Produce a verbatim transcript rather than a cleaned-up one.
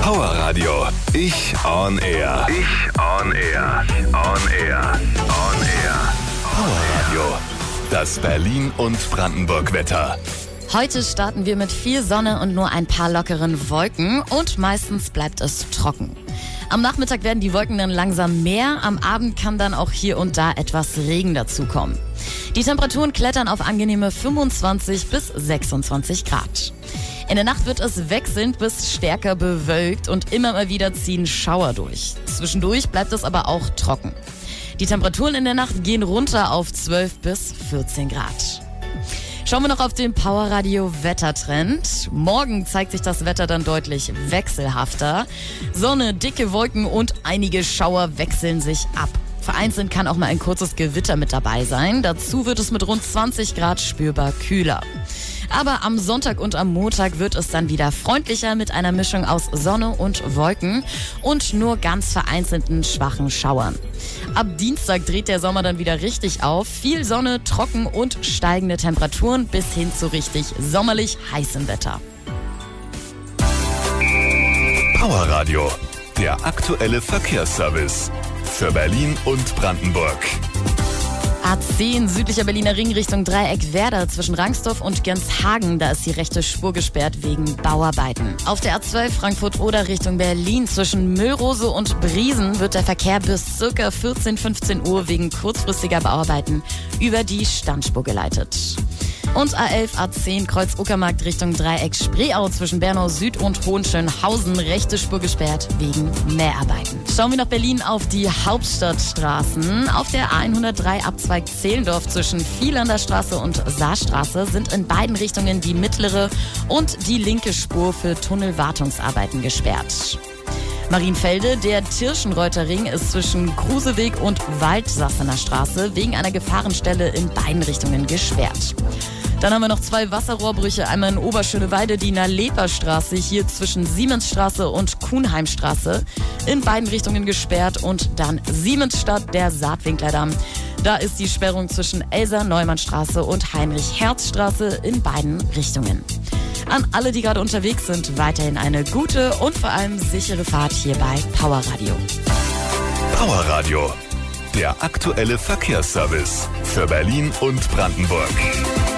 Power Radio. Ich on Air. Ich on Air. On Air. On Air. Power Radio. Das Berlin- und Brandenburg-Wetter. Heute starten wir mit viel Sonne und nur ein paar lockeren Wolken und meistens bleibt es trocken. Am Nachmittag werden die Wolken dann langsam mehr, am Abend kann dann auch hier und da etwas Regen dazukommen. Die Temperaturen klettern auf angenehme fünfundzwanzig bis sechsundzwanzig Grad. In der Nacht wird es wechselnd bis stärker bewölkt und immer mal wieder ziehen Schauer durch. Zwischendurch bleibt es aber auch trocken. Die Temperaturen in der Nacht gehen runter auf zwölf bis vierzehn Grad. Schauen wir noch auf den Power Radio Wettertrend. Morgen zeigt sich das Wetter dann deutlich wechselhafter. Sonne, dicke Wolken und einige Schauer wechseln sich ab. Vereinzelt kann auch mal ein kurzes Gewitter mit dabei sein. Dazu wird es mit rund zwanzig Grad spürbar kühler. Aber am Sonntag und am Montag wird es dann wieder freundlicher mit einer Mischung aus Sonne und Wolken und nur ganz vereinzelten schwachen Schauern. Ab Dienstag dreht der Sommer dann wieder richtig auf. Viel Sonne, trocken und steigende Temperaturen bis hin zu richtig sommerlich heißem Wetter. Power Radio. Der aktuelle Verkehrsservice. Für Berlin und Brandenburg. A zehn, südlicher Berliner Ring Richtung Dreieck Werder zwischen Rangsdorf und Genshagen. Da ist die rechte Spur gesperrt wegen Bauarbeiten. Auf der A zwölf Frankfurt-Oder Richtung Berlin zwischen Müllrose und Briesen wird der Verkehr bis ca. vierzehn, fünfzehn Uhr wegen kurzfristiger Bauarbeiten über die Standspur geleitet. Und A elf, A zehn, Kreuz Uckermarkt Richtung Dreieck Spreeau zwischen Bernau Süd und Hohenschönhausen. Rechte Spur gesperrt wegen Mäharbeiten. Schauen wir nach Berlin auf die Hauptstadtstraßen. Auf der A hundertdrei Abzweig Zehlendorf zwischen Vielander Straße und Saarstraße sind in beiden Richtungen die mittlere und die linke Spur für Tunnelwartungsarbeiten gesperrt. Marienfelde, der Tirschenreuther Ring ist zwischen Kruseweg und Waldsassener Straße wegen einer Gefahrenstelle in beiden Richtungen gesperrt. Dann haben wir noch zwei Wasserrohrbrüche, einmal in Oberschöneweide, die Nalepa-Straße, hier zwischen Siemensstraße und Kuhnheimstraße, in beiden Richtungen gesperrt und dann Siemensstadt, der Saatwinklerdamm. Da ist die Sperrung zwischen Elsa-Neumann-Straße und Heinrich-Herz-Straße in beiden Richtungen. An alle, die gerade unterwegs sind, weiterhin eine gute und vor allem sichere Fahrt hier bei Power Radio. Power Radio. Der aktuelle Verkehrsservice. Für Berlin und Brandenburg.